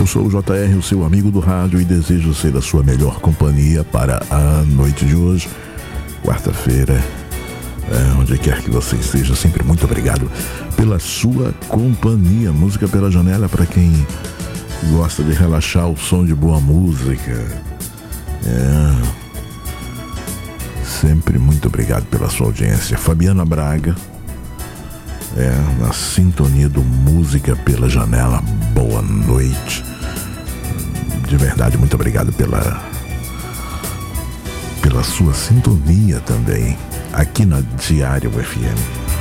Eu sou o JR, o seu amigo do rádio, e desejo ser a sua melhor companhia para a noite de hoje, quarta-feira. Onde quer que você esteja, sempre muito obrigado pela sua companhia. Música pela janela para quem gosta de relaxar, o som de boa música. Sempre muito obrigado pela sua audiência. Fabiana Braga, na sintonia do Música pela Janela. Boa noite. De verdade, muito obrigado pela sua sintonia também, aqui na Diário FM.